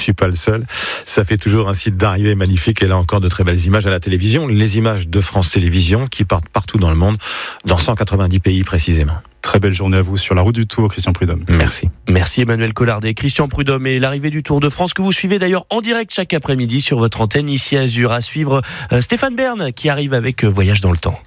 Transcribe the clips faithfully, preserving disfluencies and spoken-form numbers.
suis pas le seul. Ça fait toujours un site d'arrivée magnifique et là encore de très belles images à la télévision. Les images de France Télévisions qui partent partout dans le monde, dans cent quatre-vingt-dix pays précisément. Très belle journée à vous sur la route du Tour, Christian Prudhomme. Merci. Merci Emmanuel Collardet. Christian Prudhomme et l'arrivée du Tour de France que vous suivez d'ailleurs en direct chaque après-midi sur votre antenne ici à Azur. À suivre euh, Stéphane Bern qui arrive avec euh, Voyage dans le temps.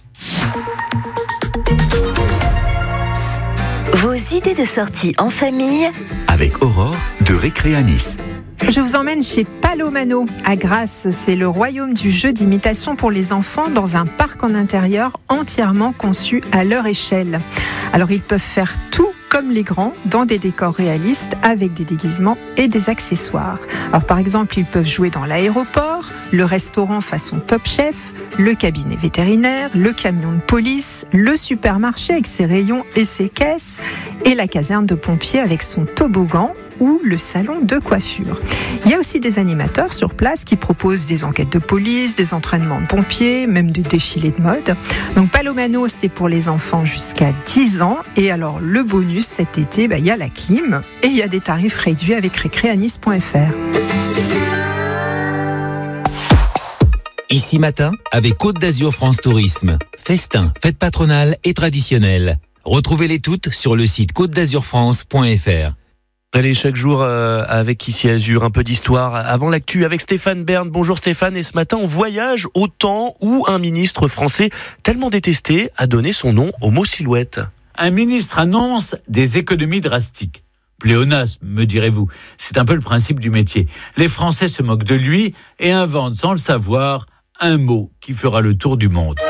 Vos idées de sortie en famille avec Aurore de Récré à Nice. Je vous emmène chez Palomano, à Grasse. C'est le royaume du jeu d'imitation pour les enfants dans un parc en intérieur entièrement conçu à leur échelle. Alors ils peuvent faire tout comme les grands, dans des décors réalistes avec des déguisements et des accessoires. Alors par exemple, ils peuvent jouer dans l'aéroport, le restaurant façon Top Chef, le cabinet vétérinaire, le camion de police, le supermarché avec ses rayons et ses caisses, et la caserne de pompiers avec son toboggan ou le salon de coiffure. Il y a aussi des animateurs sur place qui proposent des enquêtes de police, des entraînements de pompiers, même des défilés de mode. Donc Palomano, c'est pour les enfants jusqu'à dix ans. Et alors le bonus cet été, bah, il y a la clim et il y a des tarifs réduits avec récré à nice point f r. Ici matin, avec Côte d'Azur France Tourisme. Festin, fête patronale et traditionnelle. Retrouvez-les toutes sur le site côte d'azur france point f r. Allez, chaque jour euh, avec Ici Azur, un peu d'histoire avant l'actu avec Stéphane Bern. Bonjour Stéphane, et ce matin on voyage au temps où un ministre français tellement détesté a donné son nom au mot silhouette. Un ministre annonce des économies drastiques. Pléonasme, me direz-vous. C'est un peu le principe du métier. Les Français se moquent de lui et inventent sans le savoir un mot qui fera le tour du monde.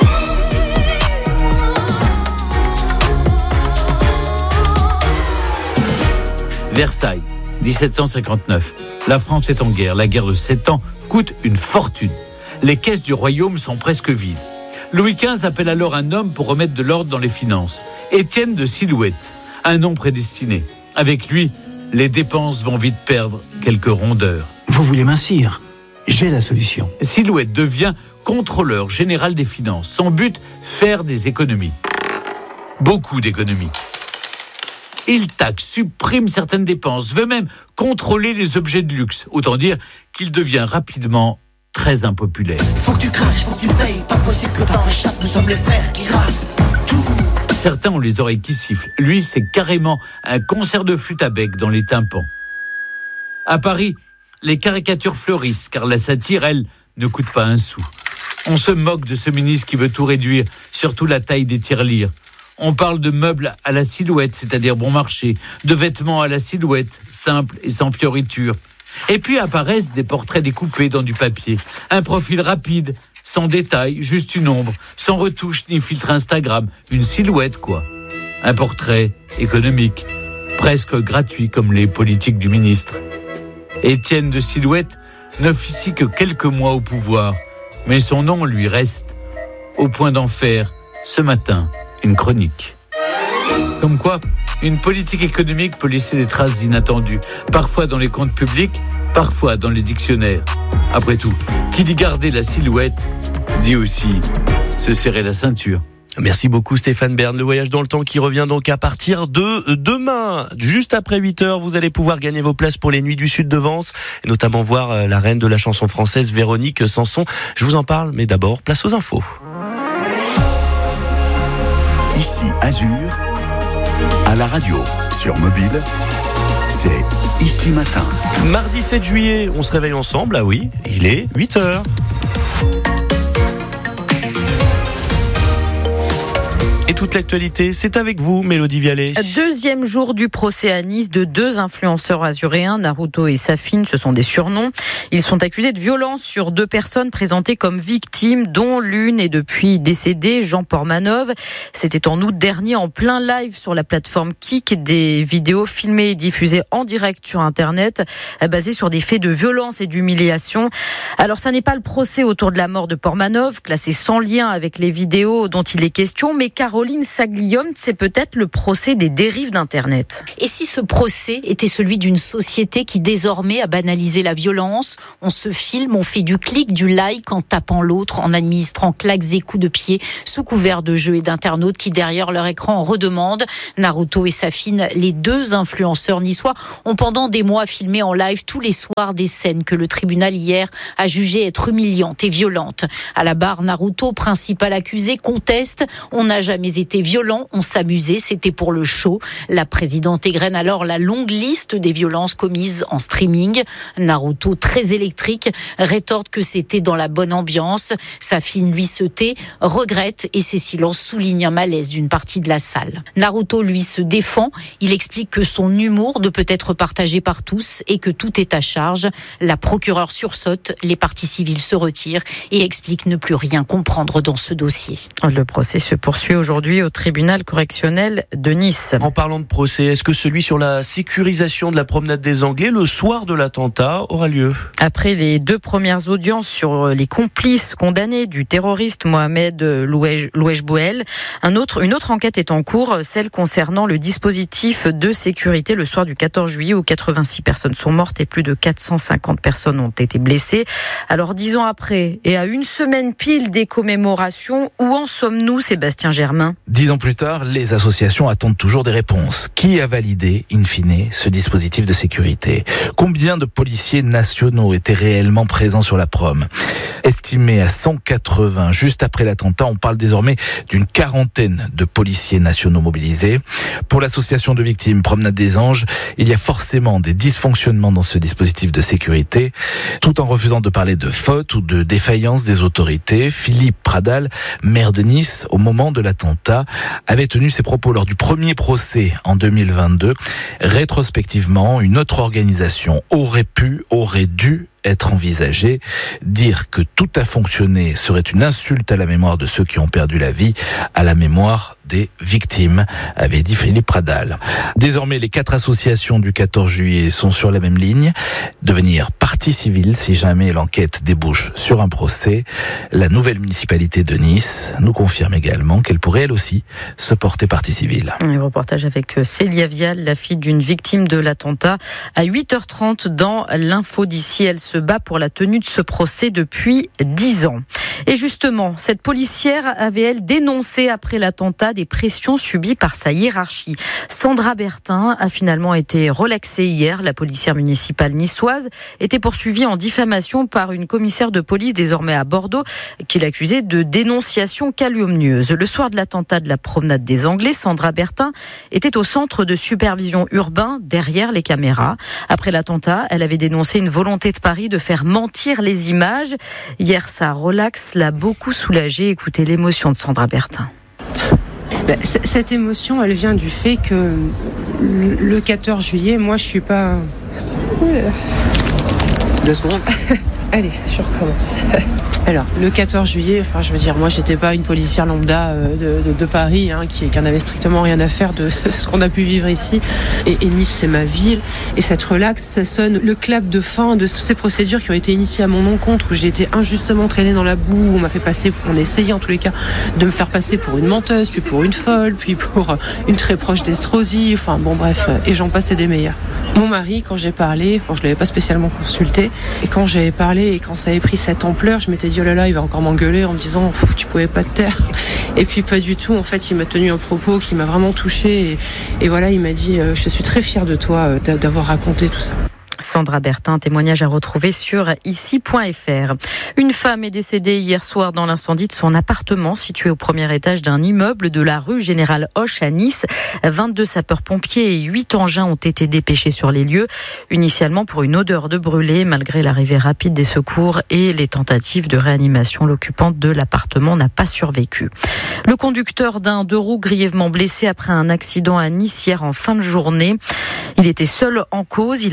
Versailles, dix-sept cent cinquante-neuf. La France est en guerre. La guerre de sept ans coûte une fortune. Les caisses du royaume sont presque vides. Louis quinze appelle alors un homme pour remettre de l'ordre dans les finances. Étienne de Silhouette, un nom prédestiné. Avec lui, les dépenses vont vite perdre quelques rondeurs. Vous voulez mincir ? J'ai la solution. Silhouette devient contrôleur général des finances. Son but, faire des économies. Beaucoup d'économies. Il taxe, supprime certaines dépenses, veut même contrôler les objets de luxe. Autant dire qu'il devient rapidement très impopulaire. Faut que tu craches, faut que tu payes, pas possible que t'en échappes, nous sommes les frères qui raflent tout. Certains ont les oreilles qui sifflent. Lui, c'est carrément un concert de flûte à bec dans les tympans. À Paris, les caricatures fleurissent, car la satire, elle, ne coûte pas un sou. On se moque de ce ministre qui veut tout réduire, surtout la taille des tirelires. On parle de meubles à la silhouette, c'est-à-dire bon marché, de vêtements à la silhouette, simples et sans fioritures. Et puis apparaissent des portraits découpés dans du papier. Un profil rapide, sans détail, juste une ombre, sans retouche ni filtre Instagram. Une silhouette, quoi. Un portrait économique, presque gratuit comme les politiques du ministre. Étienne de Silhouette n'officie que quelques mois au pouvoir, mais son nom lui reste, au point d'en faire, ce matin, une chronique. Comme quoi, une politique économique peut laisser des traces inattendues, parfois dans les comptes publics, parfois dans les dictionnaires. Après tout, qui dit garder la silhouette, dit aussi se serrer la ceinture. Merci beaucoup Stéphane Bern. Le voyage dans le temps qui revient donc à partir de demain. Juste après huit heures, vous allez pouvoir gagner vos places pour les Nuits du Sud de Vence, et notamment voir la reine de la chanson française, Véronique Sanson. Je vous en parle, mais d'abord, place aux infos. Ici Azur, à la radio, sur mobile, c'est Ici Matin. Mardi sept juillet, on se réveille ensemble, ah oui, il est huit heures. Et toute l'actualité, c'est avec vous, Mélodie Vialet. Deuxième jour du procès à Nice de deux influenceurs azuréens, Naruto et Safine, ce sont des surnoms. Ils sont accusés de violence sur deux personnes présentées comme victimes, dont l'une est depuis décédée, Jean Portmanov. C'était en août dernier, en plein live sur la plateforme Kik, des vidéos filmées et diffusées en direct sur Internet, basées sur des faits de violence et d'humiliation. Alors, ça n'est pas le procès autour de la mort de Portmanov, classé sans lien avec les vidéos dont il est question, mais Caroline Caroline Saglione, c'est peut-être le procès des dérives d'Internet. Et si ce procès était celui d'une société qui désormais a banalisé la violence? On se filme, on fait du clic, du like en tapant l'autre, en administrant claques et coups de pied sous couvert de jeux et d'internautes qui derrière leur écran redemandent. Naruto et Safine, les deux influenceurs niçois, ont pendant des mois filmé en live tous les soirs des scènes que le tribunal hier a jugées être humiliantes et violentes. À la barre, Naruto, principal accusé, conteste. On n'a jamais été violent, on s'amusait, c'était pour le show. La présidente égrène alors la longue liste des violences commises en streaming. Naruto, très électrique, rétorque que c'était dans la bonne ambiance. Safine, lui, se tait, regrette et ses silences soulignent un malaise d'une partie de la salle. Naruto, lui, se défend. Il explique que son humour ne peut être partagé par tous et que tout est à charge. La procureure sursaute, les parties civiles se retirent et explique ne plus rien comprendre dans ce dossier. Le procès se poursuit aujourd'hui au tribunal correctionnel de Nice. En parlant de procès, est-ce que celui sur la sécurisation de la promenade des Anglais le soir de l'attentat aura lieu? Après les deux premières audiences sur les complices condamnés du terroriste Mohamed Louej Bouel, un autre, une autre enquête est en cours, celle concernant le dispositif de sécurité le soir du quatorze juillet où quatre-vingt-six personnes sont mortes et plus de quatre cent cinquante personnes ont été blessées. Alors dix ans après et à une semaine pile des commémorations, où en sommes-nous, Sébastien Germain? Dix ans plus tard, les associations attendent toujours des réponses. Qui a validé, in fine, ce dispositif de sécurité? Combien de policiers nationaux étaient réellement présents sur la prom? Estimé à cent quatre-vingts juste après l'attentat, on parle désormais d'une quarantaine de policiers nationaux mobilisés. Pour l'association de victimes Promenade des Anges, il y a forcément des dysfonctionnements dans ce dispositif de sécurité. Tout en refusant de parler de faute ou de défaillance des autorités, Philippe Pradal, maire de Nice, au moment de l'attentat, avait tenu ses propos lors du premier procès en deux mille vingt-deux. Rétrospectivement, une autre organisation aurait pu, aurait dû être envisagé. Dire que tout a fonctionné serait une insulte à la mémoire de ceux qui ont perdu la vie, à la mémoire des victimes, avait dit Philippe Pradal. Désormais, les quatre associations du quatorze juillet sont sur la même ligne. Devenir partie civile si jamais l'enquête débouche sur un procès. La nouvelle municipalité de Nice nous confirme également qu'elle pourrait elle aussi se porter partie civile. Un reportage avec Célia Vial, la fille d'une victime de l'attentat, à huit heures trente dans l'info d'ici. Elle se bat pour la tenue de ce procès depuis dix ans. Et justement, cette policière avait, elle, dénoncé après l'attentat des pressions subies par sa hiérarchie. Sandra Bertin a finalement été relaxée hier. La policière municipale niçoise était poursuivie en diffamation par une commissaire de police désormais à Bordeaux qui l'accusait de dénonciation calomnieuse. Le soir de l'attentat de la promenade des Anglais, Sandra Bertin était au centre de supervision urbain derrière les caméras. Après l'attentat, elle avait dénoncé une volonté de Paris de faire mentir les images. Hier, ça relaxe, l'a beaucoup soulagée. Écoutez l'émotion de Sandra Bertin. Ben, cette émotion, elle vient du fait que le quatorze juillet, moi, je suis pas... Deux secondes. Allez, je recommence. Alors, le quatorze juillet, enfin, je veux dire, moi, j'étais pas une policière lambda euh, de, de, de Paris, hein, qui, qui en avait strictement rien à faire de ce qu'on a pu vivre ici. Et, et Nice, c'est ma ville. Et cette relax, ça sonne le clap de fin de toutes ces procédures qui ont été initiées à mon encontre, où j'ai été injustement traînée dans la boue, où on m'a fait passer, on essayait en tous les cas, de me faire passer pour une menteuse, puis pour une folle, puis pour une très proche d'Estrosi. Enfin, bon, bref, et j'en passais des meilleurs. Mon mari, quand j'ai parlé, bon, je l'avais pas spécialement consulté, et quand j'avais parlé et quand ça avait pris cette ampleur, je m'étais dit oh là là, il va encore m'engueuler en me disant tu pouvais pas te taire. Et puis pas du tout. En fait, il m'a tenu un propos qui m'a vraiment touchée et, et voilà, il m'a dit euh, je suis très fière de toi euh, d'avoir raconté tout ça. Sandra Bertin, témoignage à retrouver sur ici point f r. Une femme est décédée hier soir dans l'incendie de son appartement situé au premier étage d'un immeuble de la rue Général Hoche à Nice. vingt-deux sapeurs-pompiers et huit engins ont été dépêchés sur les lieux, initialement pour une odeur de brûlé. Malgré l'arrivée rapide des secours et les tentatives de réanimation, l'occupante de l'appartement n'a pas survécu. Le conducteur d'un deux roues grièvement blessé après un accident à Nice hier en fin de journée. Il était seul en cause, il a percuté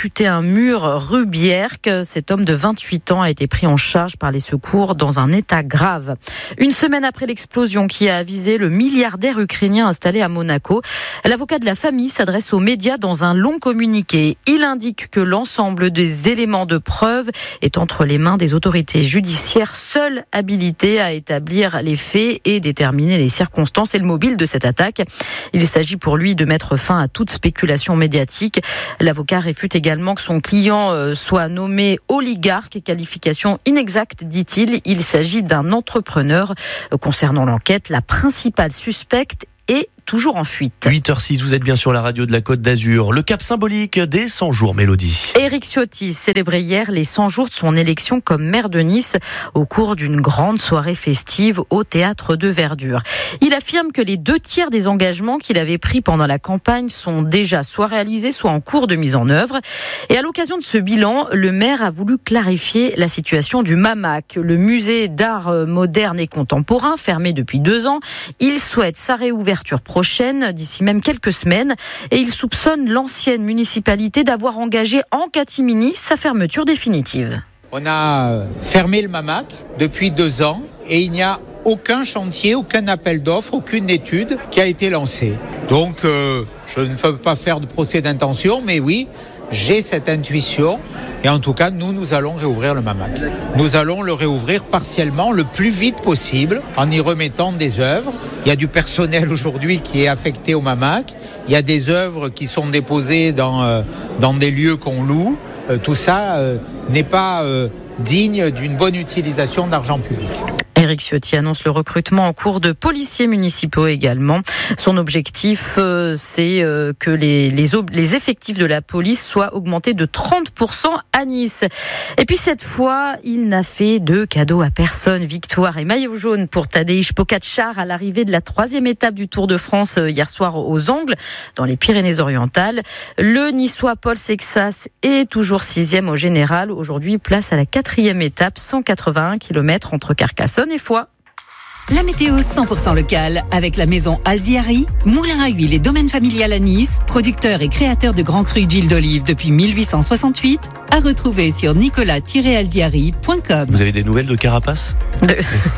percuté un mur rue Bierck. Cet homme de vingt-huit ans a été pris en charge par les secours dans un état grave. Une semaine après l'explosion qui a avisé le milliardaire ukrainien installé à Monaco, l'avocat de la famille s'adresse aux médias dans un long communiqué. Il indique que l'ensemble des éléments de preuve est entre les mains des autorités judiciaires, seules habilitées à établir les faits et déterminer les circonstances et le mobile de cette attaque. Il s'agit pour lui de mettre fin à toute spéculation médiatique. L'avocat réfute également que son client soit nommé oligarque, qualification inexacte, dit-il. Il s'agit d'un entrepreneur. Concernant l'enquête, la principale suspecte est toujours en fuite. huit heures six, vous êtes bien sur la radio de la Côte d'Azur. Le cap symbolique des cent jours, Mélodie. Éric Ciotti célébrait hier les cent jours de son élection comme maire de Nice au cours d'une grande soirée festive au théâtre de Verdure. Il affirme que les deux tiers des engagements qu'il avait pris pendant la campagne sont déjà soit réalisés, soit en cours de mise en œuvre. Et à l'occasion de ce bilan, le maire a voulu clarifier la situation du MAMAC, le musée d'art moderne et contemporain, fermé depuis deux ans. Il souhaite sa réouverture prochaine, d'ici même quelques semaines, et il soupçonne l'ancienne municipalité d'avoir engagé en catimini sa fermeture définitive. On a fermé le MAMAC depuis deux ans et il n'y a aucun chantier, aucun appel d'offres, aucune étude qui a été lancée. Donc euh, je ne veux pas faire de procès d'intention, mais oui, j'ai cette intuition. Et en tout cas, nous, nous allons réouvrir le MAMAC. Nous allons le réouvrir partiellement, le plus vite possible, en y remettant des œuvres. Il y a du personnel aujourd'hui qui est affecté au MAMAC. Il y a des œuvres qui sont déposées dans, euh, dans des lieux qu'on loue. Euh, tout ça euh, n'est pas euh, digne d'une bonne utilisation d'argent public. Éric Ciotti annonce le recrutement en cours de policiers municipaux également. Son objectif, euh, c'est euh, que les, les, ob- les effectifs de la police soient augmentés de trente pour cent à Nice. Et puis cette fois, il n'a fait de cadeau à personne. Victoire et maillot jaune pour Tadej Pogačar à l'arrivée de la troisième étape du Tour de France hier soir aux Angles, dans les Pyrénées-Orientales. Le Niçois Paul Sexas est toujours sixième au général. Aujourd'hui, place à la quatrième étape, cent quatre-vingt-un kilomètres entre Carcassonne et Foix. La météo cent pour cent locale avec la maison Alziari, moulin à huile et domaine familial à Nice, producteur et créateur de grands crus d'huile d'olive depuis mille huit cent soixante-huit, à retrouver sur nicolas tiret alziari point com. Vous avez des nouvelles de Carapace de...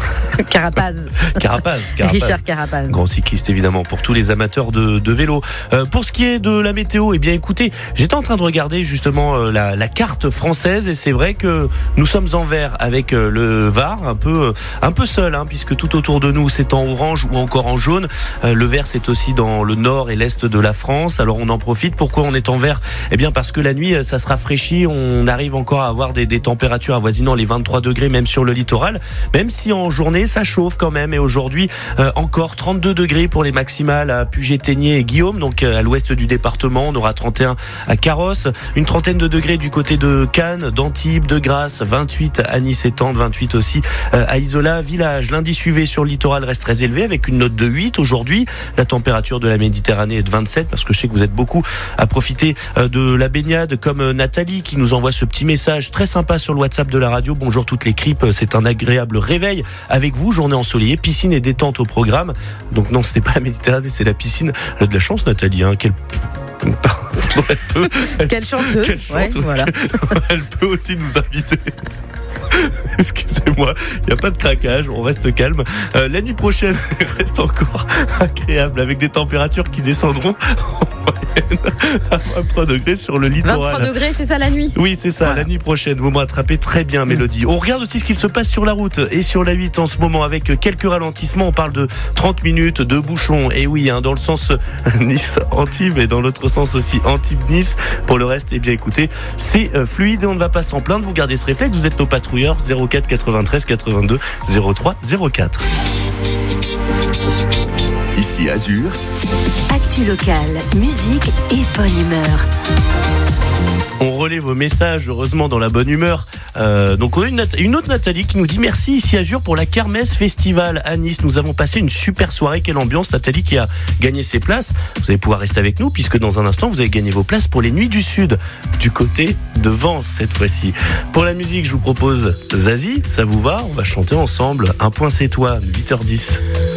Carapaz. Carapaz, Carapaz. Richard Carapaz. Grand cycliste évidemment pour tous les amateurs de, de vélo. Euh, pour ce qui est de la météo, eh bien écoutez, j'étais en train de regarder justement euh, la, la carte française et c'est vrai que nous sommes en vert avec euh, le Var, un peu, un peu seul, hein, puisque tout autour de nous c'est en orange ou encore en jaune. Euh, le vert c'est aussi dans le nord et l'est de la France. Alors on en profite. Pourquoi on est en vert ? Eh bien parce que la nuit ça se rafraîchit. On arrive encore à avoir des, des températures avoisinant les vingt-trois degrés même sur le littoral. Même si en journée ça chauffe quand même. Et aujourd'hui euh, encore trente-deux degrés pour les maximales à Puget-Théniers et Guillaume. Donc euh, à l'ouest du département. On aura trente et un à Carrosse. Une trentaine de degrés du côté de Cannes, d'Antibes, de Grasse. vingt-huit à Nice et Tende. vingt-huit aussi euh, à Isola Village. L'indice U V sur le littoral reste très élevé avec une note de huit aujourd'hui. La température de la Méditerranée est de vingt-sept parce que je sais que vous êtes beaucoup à profiter de la baignade comme Nathalie qui nous envoie ce petit message très sympa sur le WhatsApp de la radio. Bonjour toutes les cripes, c'est un agréable réveil avec vous, journée ensoleillée, piscine et détente au programme. Donc non, ce n'est pas la Méditerranée, c'est la piscine. Elle a de la chance Nathalie, hein, quelle... elle peut, elle... Quelle chanceuse. Quelle chance, ouais, voilà. Elle peut aussi nous inviter. Excusez-moi, il n'y a pas de craquage, on reste calme. Euh, la nuit prochaine reste encore agréable avec des températures qui descendront en moyenne à vingt-trois degrés sur le littoral. vingt-trois degrés, c'est ça la nuit ? Oui, c'est ça, voilà. La nuit prochaine, vous m'attrapez très bien, Mélodie. On regarde aussi ce qu'il se passe sur la route et sur la huit en ce moment avec quelques ralentissements. On parle de trente minutes de bouchons. Et oui, hein, dans le sens Nice-Antibes et dans l'autre sens aussi Antibes-Nice. Pour le reste, eh bien écoutez, c'est euh, fluide et on ne va pas s'en plaindre. Vous gardez ce réflexe, vous êtes nos patrouilleurs. zéro quatre quatre-vingt-treize quatre-vingt-deux zéro trois zéro quatre. Ici Azur. Actu locale, musique et bonne humeur. On relaie vos messages, heureusement, dans la bonne humeur. Euh, donc, on a une, Nat- une autre Nathalie qui nous dit merci ici Azur pour la Kermesse Festival à Nice. Nous avons passé une super soirée. Quelle ambiance. Nathalie qui a gagné ses places. Vous allez pouvoir rester avec nous puisque dans un instant, vous allez gagner vos places pour les Nuits du Sud du côté de Vence cette fois-ci. Pour la musique, je vous propose Zazie. Ça vous va ? On va chanter ensemble. Un point c'est toi, huit heures dix.